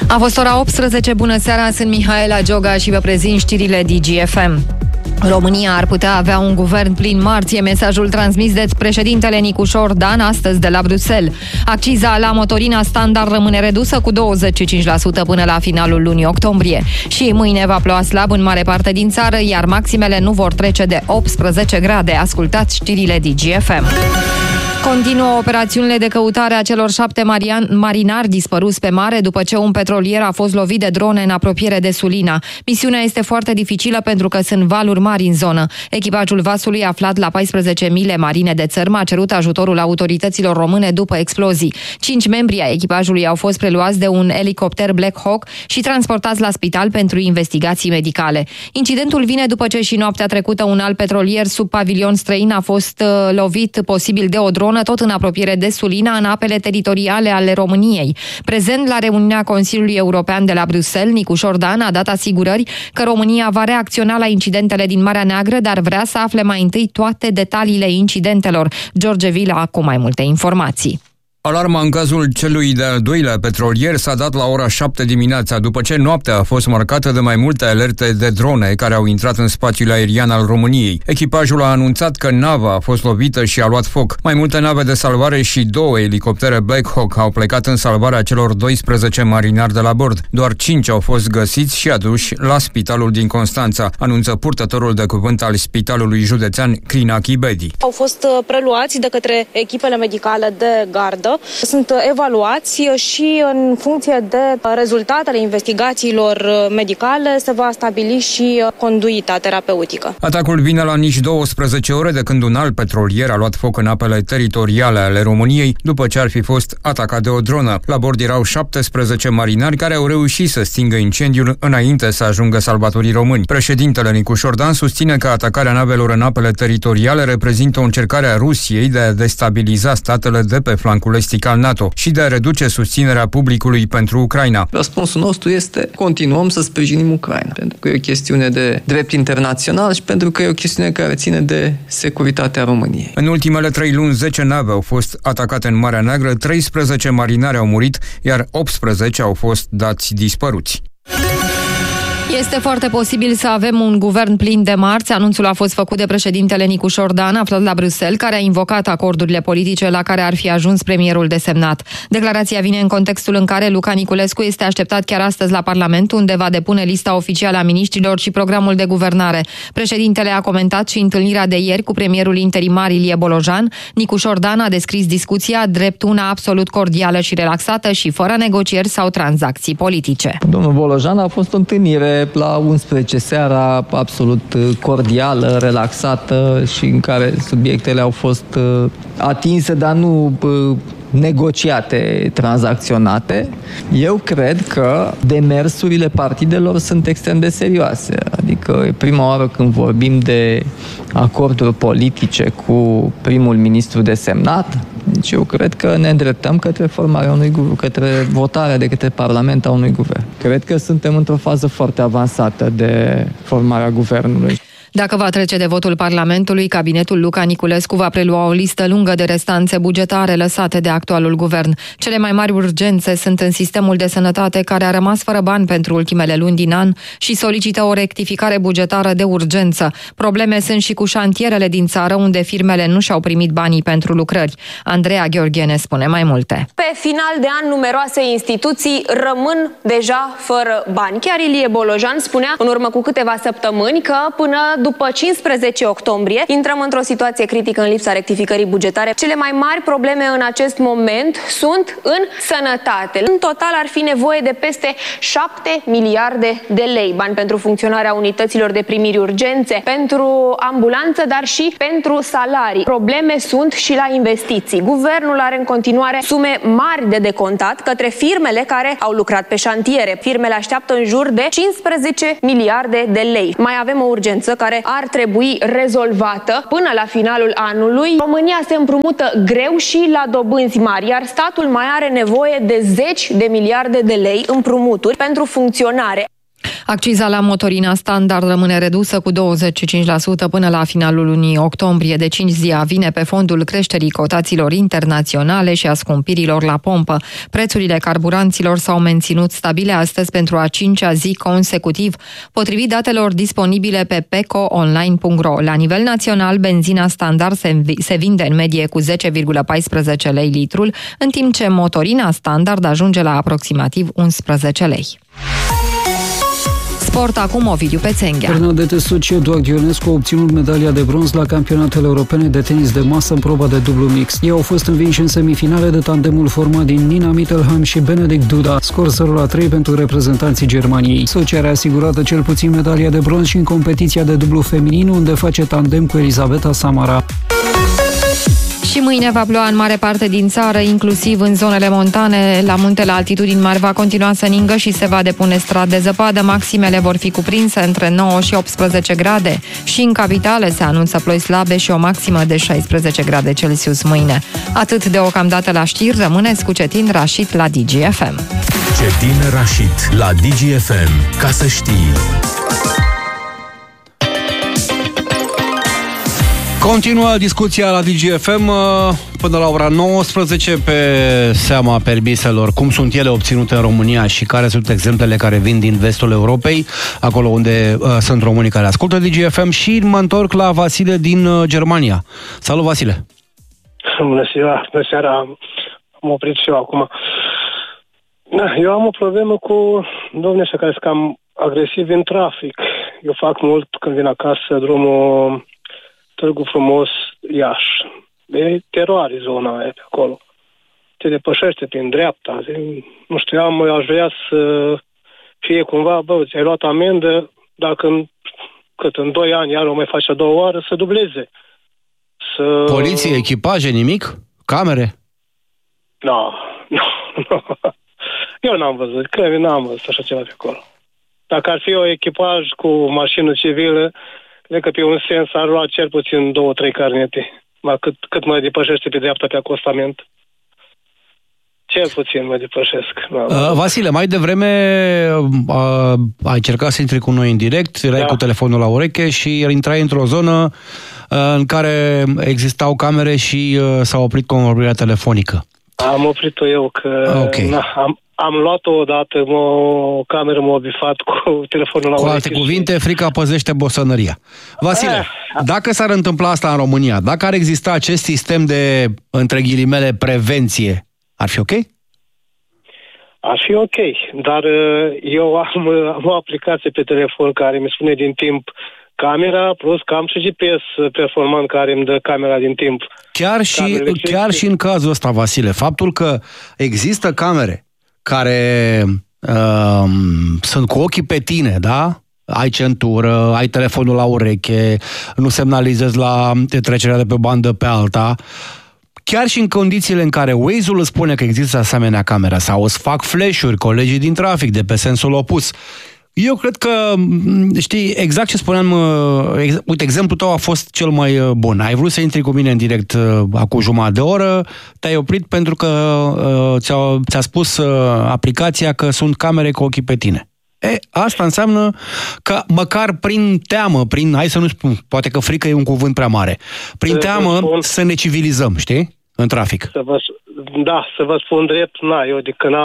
A fost ora 18, bună seara, sunt Mihaela Gioga și vă prezint știrile DGFM. România ar putea avea un guvern plin marți, e mesajul transmis de președintele Nicușor Dan astăzi de la Bruxelles. Acciza la motorina standard rămâne redusă cu 25% până la finalul lunii octombrie. Și mâine va ploua slab în mare parte din țară, iar maximele nu vor trece de 18 grade. Ascultați știrile DGFM. Continuă operațiunile de căutare a celor 7 marinari dispăruți pe mare după ce un petrolier a fost lovit de drone în apropiere de Sulina. Misiunea este foarte dificilă pentru că sunt valuri mari în zonă. Echipajul vasului aflat la 14 mile marine de țărm a cerut ajutorul autorităților române după explozii. 5 membri ai echipajului au fost preluați de un elicopter Black Hawk și transportați la spital pentru investigații medicale. Incidentul vine după ce și noaptea trecută un alt petrolier sub pavilion străin a fost lovit posibil de o dronă tot în apropiere de Sulina, în apele teritoriale ale României. Prezent la reuniunea Consiliului European de la Bruxelles, Nicușor Dan a dat asigurări că România va reacționa la incidentele din Marea Neagră, dar vrea să afle mai întâi toate detaliile incidentelor. George Vila cu mai multe informații. Alarma în cazul celui de-al doilea petrolier s-a dat la ora 7 dimineața, după ce noaptea a fost marcată de mai multe alerte de drone care au intrat în spațiul aerian al României. Echipajul a anunțat că nava a fost lovită și a luat foc. Mai multe nave de salvare și 2 elicoptere Black Hawk au plecat în salvarea celor 12 marinari de la bord. Doar 5 au fost găsiți și aduși la spitalul din Constanța, anunță purtătorul de cuvânt al Spitalului Județean Crina Chibedi. Au fost preluați de către echipele medicale de gardă. Sunt evaluați și în funcție de rezultatele investigațiilor medicale se va stabili și conduita terapeutică. Atacul vine la nici 12 ore de când un alt petrolier a luat foc în apele teritoriale ale României după ce ar fi fost atacat de o dronă. La bord erau 17 marinari care au reușit să stingă incendiul înainte să ajungă salvatorii români. Președintele Nicușor Dan susține că atacarea navelor în apele teritoriale reprezintă o încercare a Rusiei de a destabiliza statele de pe flancul estic al NATO și de a reduce susținerea publicului pentru Ucraina. Răspunsul nostru este: continuăm să sprijinim Ucraina, pentru că e o chestiune de drept internațional și pentru că e o chestiune care ține de securitatea României. În ultimele 3 luni, 10 nave au fost atacate în Marea Neagră, 13 marinari au murit, iar 18 au fost dați dispăruți. Este foarte posibil să avem un guvern plin de marți. Anunțul a fost făcut de președintele Nicușor Dan, aflat la Bruxelles, care a invocat acordurile politice la care ar fi ajuns premierul desemnat. Declarația vine în contextul în care Luca Niculescu este așteptat chiar astăzi la Parlament, unde va depune lista oficială a miniștrilor și programul de guvernare. Președintele a comentat și întâlnirea de ieri cu premierul interimar Ilie Bolojan. Nicușor Dan a descris discuția drept una absolut cordială și relaxată și fără negocieri sau tranzacții politice. Domnul Bolojan, a fost o întâlnire la 11 seara, absolut cordială, relaxată și în care subiectele au fost atinse, dar nu negociate, tranzacționate. Eu cred că demersurile partidelor sunt extrem de serioase. Adică e prima oară când vorbim de acorduri politice cu primul ministru desemnat. Deci eu cred că ne îndreptăm către formarea unui guvern, către votarea de către Parlament a unui guvern. Cred că suntem într-o fază foarte avansată de formarea guvernului. Dacă va trece de votul Parlamentului, cabinetul Luca Niculescu va prelua o listă lungă de restanțe bugetare lăsate de actualul guvern. Cele mai mari urgențe sunt în sistemul de sănătate, care a rămas fără bani pentru ultimele luni din an și solicită o rectificare bugetară de urgență. Probleme sunt și cu șantierele din țară, unde firmele nu și-au primit banii pentru lucrări. Andreea Gheorghe ne spune mai multe. Pe final de an, numeroase instituții rămân deja fără bani. Chiar Ilie Bolojan spunea în urmă cu câteva săptămâni că până după 15 octombrie intrăm într-o situație critică în lipsa rectificării bugetare. Cele mai mari probleme în acest moment sunt în sănătate. În total ar fi nevoie de peste 7 miliarde de lei, bani pentru funcționarea unităților de primiri urgențe, pentru ambulanță, dar și pentru salarii. Probleme sunt și la investiții. Guvernul are în continuare sume mari de decontat către firmele care au lucrat pe șantiere. Firmele așteaptă în jur de 15 miliarde de lei. Mai avem o urgență care ar trebui rezolvată până la finalul anului. România se împrumută greu și la dobânzi mari, iar statul mai are nevoie de 10 de miliarde de lei împrumuturi pentru funcționare. Acciza la motorina standard rămâne redusă cu 25% până la finalul lunii octombrie. Decizia vine pe fondul creșterii cotațiilor internaționale și a scumpirilor la pompă. Prețurile carburanților s-au menținut stabile astăzi pentru a 5-a zi consecutiv, potrivit datelor disponibile pe pecoonline.ro. La nivel național, benzina standard se vinde în medie cu 10,14 lei litrul, în timp ce motorina standard ajunge la aproximativ 11 lei. Sport acum, Ovidiu Pețenghea. Bernadette Sociu-Doag Ionescu a obținut medalia de bronz la campionatele europene de tenis de masă în proba de dublu mix. Ei au fost învinși în semifinale de tandemul format din Nina Mittelheim și Benedikt Duda, scor 0-3 pentru reprezentanții Germaniei. Socia are asigurată cel puțin medalia de bronz și în competiția de dublu feminin, unde face tandem cu Elisabeta Samara. Și mâine va ploua în mare parte din țară, inclusiv în zonele montane. La munte, la altitudini mari, va continua să ningă și se va depune strat de zăpadă. Maximele vor fi cuprinse între 9 și 18 grade. Și în capitală se anunță ploi slabe și o maximă de 16 grade Celsius mâine. Atât deocamdată la știri, rămâneți cu Cetin Rașid la DGFM. Cetin Rașid la DGFM, ca să știi. Continuă discuția la DGFM până la ora 19 pe seama permiselor, cum sunt ele obținute în România și care sunt exemplele care vin din vestul Europei, acolo unde sunt românii care ascultă DGFM, și mă întorc la Vasile din Germania. Salut, Vasile! Bună ziua, bună seara, am oprit și eu acum. Eu am o problemă cu domnii ăștia care sunt cam agresivi în trafic. Eu fac mult când vin acasă drumul Târgu Frumos, Iași. E teroare zona aia pe acolo. Te depășește prin dreapta. Nu știu, aș vrea să fie cumva, ți-ai luat amendă, dacă în 2 ani iar o mai faci a doua oară, să dubleze. Poliție, echipaje, nimic? Camere? Nu. Eu n-am văzut, cred că n-am văzut așa ceva pe acolo. Dacă ar fi o echipaj cu mașină civilă, cred că pe un sens ar lua cel puțin 2-3 carnete. Cât mă depășește pe dreapta pe acostament. Cel puțin mă depășesc. Vasile, mai devreme ai încercat să intri cu noi în direct, erai cu telefonul la ureche și intrai într-o zonă în care existau camere și s-a oprit convorbirea telefonică. Am oprit-o eu, că am luat-o odată, o cameră m-a bifat cu telefonul la ureche. Cu alte cuvinte, frica păzește bosănăria. Vasile, dacă s-ar întâmpla asta în România, dacă ar exista acest sistem de, între ghilimele, prevenție, ar fi ok? Ar fi ok, dar eu am o aplicație pe telefon care mi spune din timp camera, plus că am și GPS performant care îmi dă camera din timp. Chiar și în cazul ăsta, Vasile, faptul că există camere care sunt cu ochii pe tine, da? Ai centură, ai telefonul la ureche, nu semnalizezi la trecerea de pe o bandă pe alta. Chiar și în condițiile în care Waze-ul îți spune că există asemenea camera sau îți fac flash-uri colegii din trafic de pe sensul opus, eu cred că, știi, exact ce spuneam, uite, exemplul tău a fost cel mai bun. Ai vrut să intri cu mine în direct acum jumătate de oră, te-ai oprit pentru că ți-a spus aplicația că sunt camere cu ochii pe tine. Asta înseamnă că măcar prin teamă, hai să nu spun, poate că frică e un cuvânt prea mare, prin teamă să ne civilizăm, știi, în trafic. Să vă spun drept, eu de când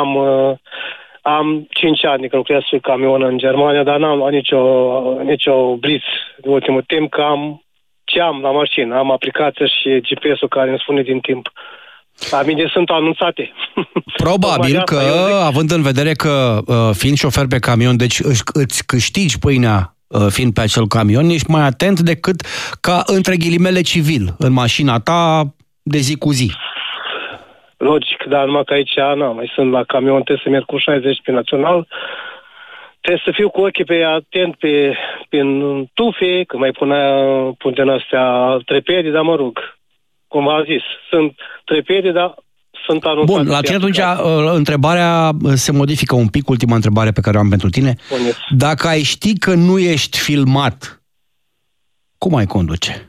am 5 ani că lucrez pe camion în Germania, dar n-am nicio blitz de ultimul timp, că ce am la mașină. Am aplicația și GPS-ul care îmi spune din timp. La mine sunt anunțate. Probabil că, având în vedere că fiind șofer pe camion, deci îți câștigi pâinea fiind pe acel camion, ești mai atent decât ca, între ghilimele, civil, în mașina ta de zi cu zi. Logic, dar numai că aici mai sunt la camion, trebuie să merg cu 60 pe național, trebuie să fiu cu ochii atent prin tufe, că mai pun din astea trepede, dar mă rog, cum v-am zis, sunt trepede, dar sunt anunțate. Bun, la tine atunci întrebarea se modifică un pic, ultima întrebare pe care o am pentru tine. Puneți. Dacă ai ști că nu ești filmat, cum ai conduce?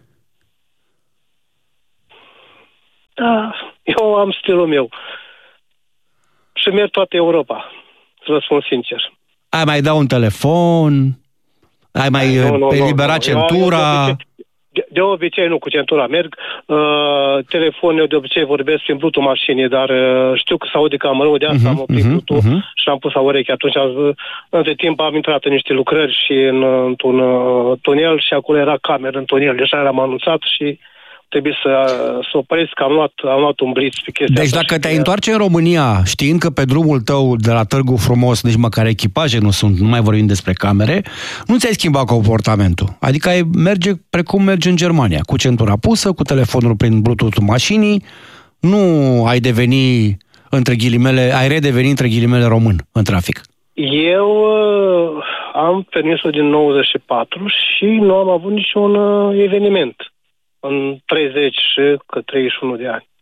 Eu am stilul meu și merg toată Europa, să vă spun sincer. Ai mai dat un telefon? Ai mai eliberat centura? De obicei nu cu centura merg. Telefonul de obicei vorbesc prin Bluetooth mașinii, dar știu că se aude cam rău, de asta am oprit Bluetooth și am pus la ureche. Atunci, între timp, am intrat în niște lucrări și într-un tunel și acolo era cameră în tunel. Deja l-am anunțat și trebuie să opresc, că am luat un blitz pe chestia. Deci dacă te întoarce în România, știind că pe drumul tău de la Târgu Frumos nici măcar echipaje nu sunt, nu mai vorbim despre camere, nu ți-ai schimbat comportamentul. Adică merge precum merge în Germania, cu centura pusă, cu telefonul prin Bluetooth mașinii, nu ai deveni, ai redevenit între ghilimele român în trafic. Eu am permisul din 94 și nu am avut niciun eveniment în 30 și 31 de ani.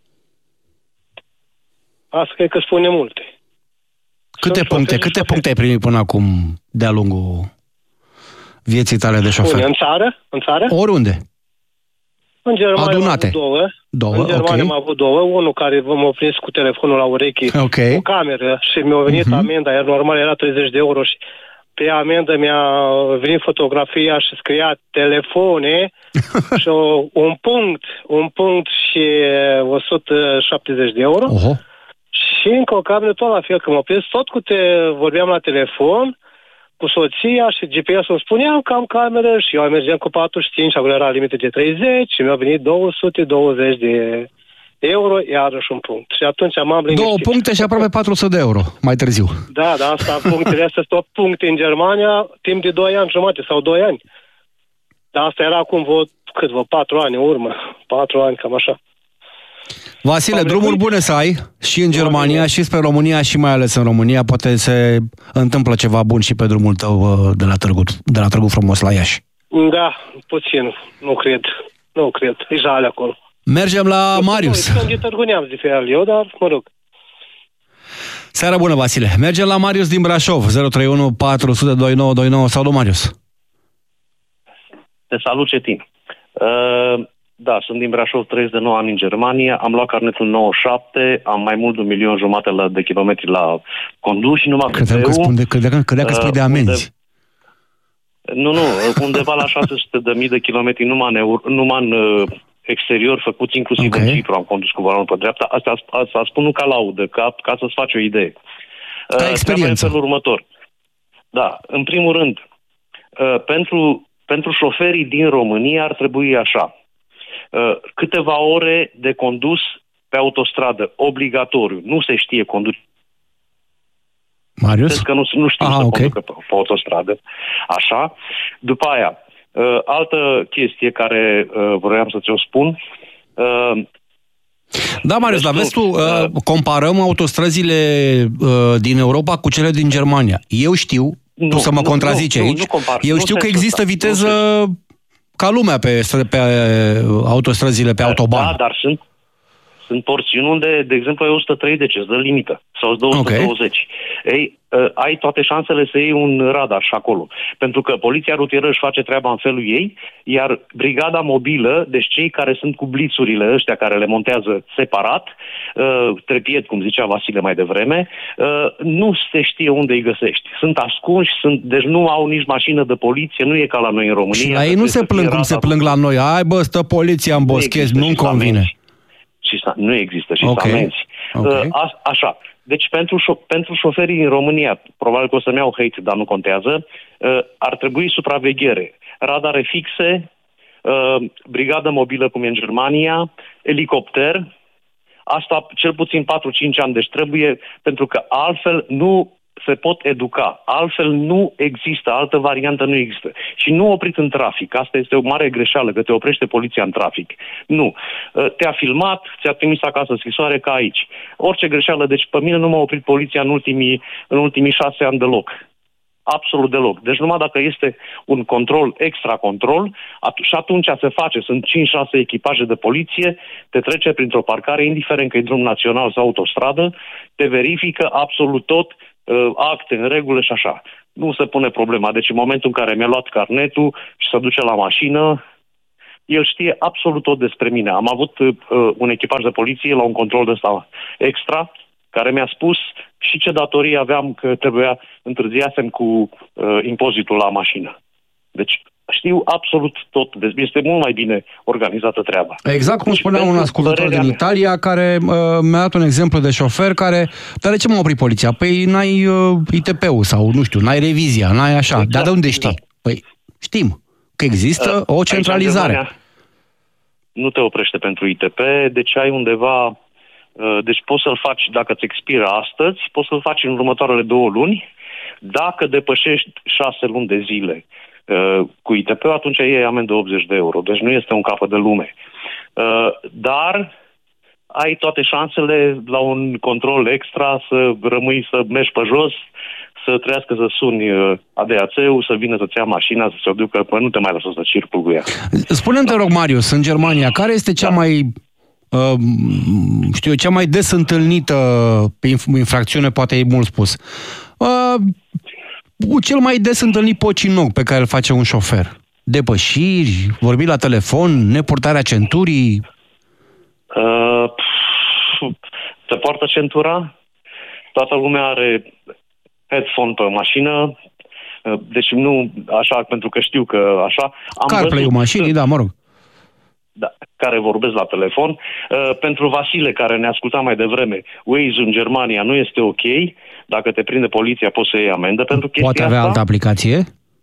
Asta cred că spune multe. Câte puncte ai primit până acum de-a lungul vieții tale de șofer? În țară? Oriunde. În Germania adunate. Am avut două. În Germania am avut două. Unul care m-a prins cu telefonul la ureche, cu cameră și mi-a venit amenda, iar normal era 30 de euro și pe amendă mi-a venit fotografia și scria telefone și un punct și 170 de euro. Și încă o cameră tot la fel, că m-a prins tot vorbeam la telefon cu soția și GPS-ul îmi spunea că am cameră și eu mergeam cu 45, acolo era limită de 30 și mi-a venit 220 de euro, iarăși un punct. Și atunci m-am liniștit. 2 puncte și aproape 400 de euro, mai târziu. Da, asta, punctele astea sunt 8 puncte în Germania, timp de 2 ani jumate sau 2 ani. Dar asta era acum vreo 4 ani în urmă. 4 ani, cam așa. Vasile, drumuri bune să ai și în Germania și spre România și mai ales în România. Poate se întâmplă ceva bun și pe drumul tău de la Târgu Frumos la Iași. Da, puțin. Nu cred. E jale acolo. Mergem la Marius. Sunt de Târgu Neamț de fel eu, dar mă rog. Seara bună, Vasile. Mergem la Marius din Brașov. 031 400 2929. Salut, Marius. Te salut, Cetin. Da, sunt din Brașov, 39 ani în Germania, am luat carnetul în 97, am mai mult de 1,5 milion de kilometri la condus și numai Credea că spui de amenzi. Nu, undeva la 600.000 de kilometri numai în exterior, făcuți inclusiv în Cipru, am condus cu volanul pe dreapta. Asta spun nu ca laudă, ca să-ți faci o idee. Ca experiență. În felul următor. Da, în primul rând, pentru șoferii din România ar trebui așa. Câteva ore de condus pe autostradă, obligatoriu. Nu se știe conduce. Marius? Că nu știu să conducă pe autostradă. Așa. După aia, altă chestie care vroiam să ți-o spun. Da, Marius, dar vezi tu, comparăm autostrăzile din Europa cu cele din Germania. Eu știu, tu să mă contrazici aici, eu știu că există viteză ca lumea pe autostrăzile, pe autobani. Da, dar sunt porțiuni unde, de exemplu, e 130, îți dă limită, sau 220. Ei, ai toate șansele să iei un radar și acolo. Pentru că poliția rutieră își face treaba în felul ei, iar brigada mobilă, deci cei care sunt cu blițurile ăștia care le montează separat, trepied, cum zicea Vasile mai devreme, nu se știe unde îi găsești. Sunt ascunși, deci nu au nici mașină de poliție, nu e ca la noi în România. Și la ei nu se plâng cum se plâng la noi. Hai bă, stă poliția în boschez, nu-mi convine. Nu există și să amenzi. Așa. Deci pentru șoferii din România, probabil că o să-mi iau hate, dar nu contează, ar trebui supraveghere. Radare fixe, brigadă mobilă cum e în Germania, elicopter, asta cel puțin 4-5 ani, deci trebuie, pentru că altfel nu se pot educa. Altfel nu există, altă variantă nu există. Și nu oprit în trafic. Asta este o mare greșeală, că te oprește poliția în trafic. Nu. Te-a filmat, ți-a trimis acasă scrisoare ca aici. Orice greșeală. Deci pe mine nu m-a oprit poliția în ultimii 6 ani deloc. Absolut deloc. Deci numai dacă este un control, extra control, și atunci se face. Sunt 5-6 echipaje de poliție, te trece printr-o parcare, indiferent că e drum național sau autostradă, te verifică absolut tot, acte în regulă și așa. Nu se pune problema. Deci în momentul în care mi-a luat carnetul și se duce la mașină, el știe absolut tot despre mine. Am avut un echipaj de poliție la un control de ăsta extra, care mi-a spus și ce datorii aveam, că întârziasem cu impozitul la mașină. Deci știu absolut tot. Deci este mult mai bine organizată treaba. Exact cum spunea un ascultător din Italia care mi-a dat un exemplu de șofer care... Dar de ce m-a oprit poliția? Păi n-ai ITP-ul sau, nu știu, n-ai revizia, n-ai așa. Exact, dar de unde știi? Exact. Păi știm că există o centralizare. Nu te oprește pentru ITP, deci ai undeva... Deci poți să-l faci, dacă îți expiră astăzi, poți să-l faci în următoarele 2 luni. Dacă depășești 6 luni de zile cu ITP, atunci iei amendă de 80 de euro. Deci nu este un capăt de lume. Dar ai toate șansele la un control extra să rămâi, să mergi pe jos, să trească să suni ADAC-ul, să vină să-ți ia mașina, să se o ducă, până nu te mai lasă să circul cu ea. Spune-mi, te rog, Marius, în Germania, care este cea mai... cea mai des întâlnită infracțiune, poate e mult spus. Cel mai des întâlnit pocinoc pe care îl face un șofer. Depășiri, vorbi la telefon, nepurtarea centurii. Se poartă centura, toată lumea are headphone pe mașină, deci nu așa, pentru că știu că așa... CarPlay-ul mașinii, da, mă rog. Da, care vorbesc la telefon. Pentru Vasile, care ne asculta mai devreme, Waze în Germania nu este ok. Dacă te prinde poliția, poți să iei amendă pentru chestia asta. Poate avea altă aplicație?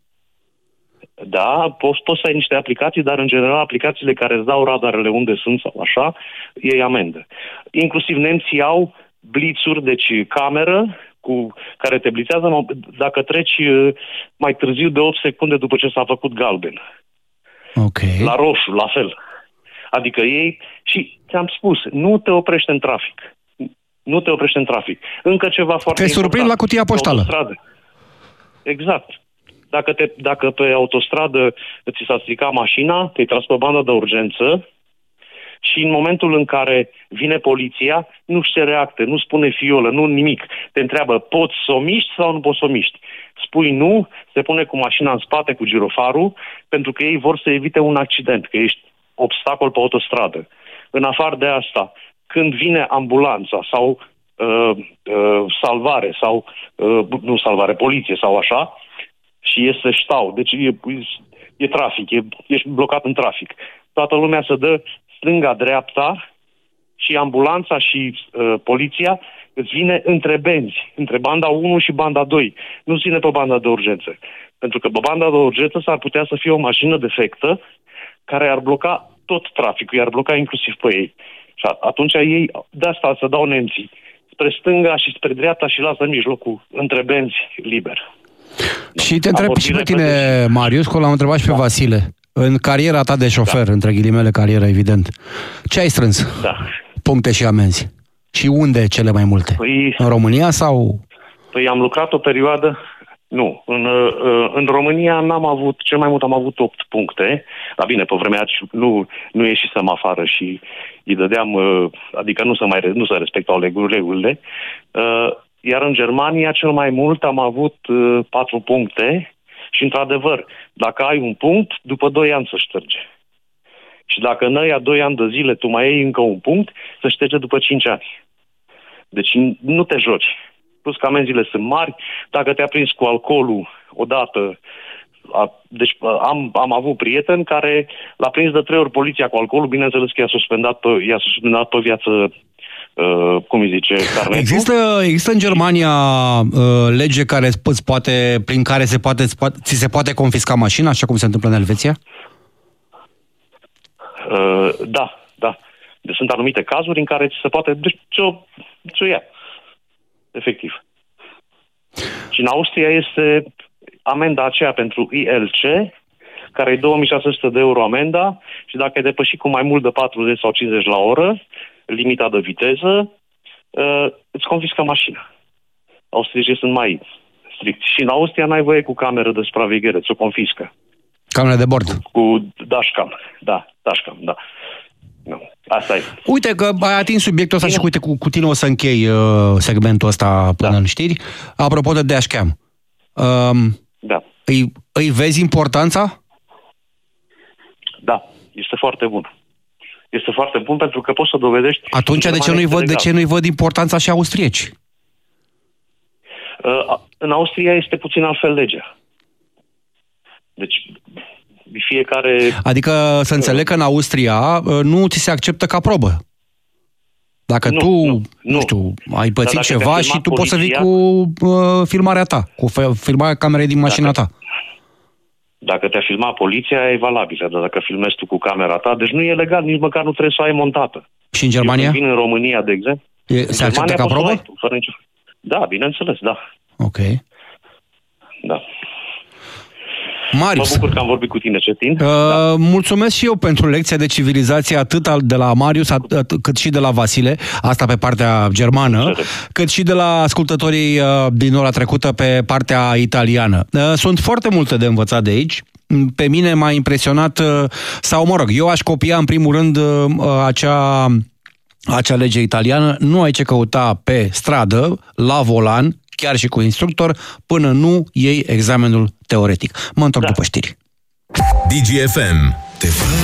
Da, poți să ai niște aplicații, dar în general aplicațiile care îți dau radarele unde sunt sau așa, iei amendă. Inclusiv nemții au blitzuri, deci cameră, care te blițează dacă treci mai târziu de 8 secunde după ce s-a făcut galben. Okay. La roșu, la fel. Adică ei, și ți-am spus, nu te oprește în trafic. Nu te oprește în trafic. Încă ceva foarte important. Te surprind la cutia poștală. Exact. Dacă pe autostradă ți s-a stricat mașina, te-ai tras pe bandă de urgență și în momentul în care vine poliția, nu-și cere acte, nu spune fiolă, nu nimic. Te întreabă, poți să o miști sau nu poți să o miști? Spui nu, se pune cu mașina în spate, cu girofarul, pentru că ei vor să evite un accident, că ești obstacol pe autostradă. În afară de asta, când vine ambulanța sau salvare sau, nu salvare, poliție sau așa, și este ștau, deci e trafic, ești blocat în trafic. Toată lumea se dă stânga-dreapta și ambulanța și poliția îți vine între benzi, între banda 1 și banda 2. Nu ține pe banda de urgență. Pentru că pe banda de urgență s-ar putea să fie o mașină defectă care ar bloca tot traficul, i-ar bloca inclusiv pe ei. Și atunci ei, de asta se dau nemții, spre stânga și spre dreapta și lasă în mijlocul între benzi liber. Și te întreb și pe tine, Marius, că l-am întrebat și pe Vasile. În cariera ta de șofer, între ghilimele carieră, evident, ce ai strâns? Puncte și amenzi. Și unde cele mai multe? În România sau... Păi am lucrat o perioadă... Nu. În România n-am avut... Cel mai mult am avut 8 puncte. Dar bine, pe vremea nu ieșisem afară și îi dădeam... Adică nu se respectau regulile. Iar în Germania cel mai mult am avut 4 puncte. Și într-adevăr, dacă ai un punct, după 2 ani se șterge. Și dacă în aia 2 ani de zile tu mai ai încă un punct, se șterge după 5 ani. Deci nu te joci. Plus că amenziile sunt mari. Dacă te-a prins cu alcoolul odată... Deci am avut prieten care l-a prins de 3 ori poliția cu alcoolul. Bineînțeles că i-a suspendat pe viață... cum îi zice, carnetul. Există în Germania lege care prin care ți se poate confisca mașina, așa cum se întâmplă în Elveția? Da. Deci sunt anumite cazuri în care ți se poate... Deci ce-o ia. Efectiv. Și în Austria este amenda aceea pentru ILC, care e 2600 de euro amenda, și dacă ai depășit cu mai mult de 40 sau 50 la oră, limita de viteză, îți confiscă mașina. Austriecii sunt mai stricți. Și în Austria n-ai voie cu cameră de supraveghere, ți-o confiscă. Cameră de bord. Cu dashcam. Da, dashcam, da. Nu. Asta e. Uite că ai atins subiectul ăsta și uite, cu tine o să închei segmentul ăsta până în știri. Apropo de dashcam. Da. Îi vezi importanța? Da, este foarte bun. Este foarte bun pentru că poți să dovedești... Atunci de ce nu-i văd importanța și austrieci? În Austria este puțin altfel legea. Deci, fiecare... Adică să înțeleg că în Austria nu ți se acceptă ca probă. Dacă nu știu, ai pățit ceva și tu poți să vii cu filmarea ta, cu filmarea camerei din mașina ta. Dacă te-a filmat poliția, e valabilă, dar dacă filmezi tu cu camera ta, deci nu e legal, nici măcar nu trebuie să o ai montată. Și în Germania? Eu vin în România, de exemplu. Se acceptă ca probă? Da, bineînțeles, da. Ok. Da. Marius. Mă bucur că am vorbit cu tine, Cetin. Mulțumesc și eu pentru lecția de civilizație atât de la Marius cât și de la Vasile, asta pe partea germană, cât și de la ascultătorii din ora trecută pe partea italiană. Sunt foarte multe de învățat de aici. Pe mine m-a impresionat, sau mă rog, eu aș copia în primul rând acea lege italiană. Nu ai ce căuta pe stradă, la volan, chiar și cu instructor, până nu iei examenul teoretic. Mă întorc după știri. DGFM.